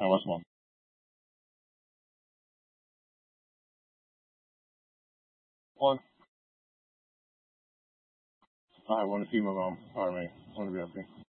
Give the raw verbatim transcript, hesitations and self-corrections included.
I lost one. One. I want a female mom. Pardon me. One to be asking.